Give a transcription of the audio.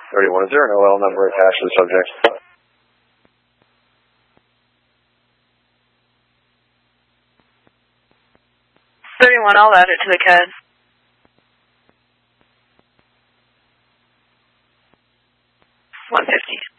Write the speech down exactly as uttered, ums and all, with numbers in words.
thirty-one, is there an O L number attached to the subject? thirty-one, I'll add it to the C A D. one fifty.